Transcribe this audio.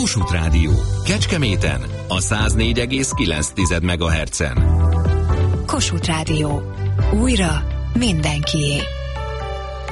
Kossuth Rádió. Kecskeméten a 104,9 MHz-en. Kossuth Rádió. Újra mindenkié.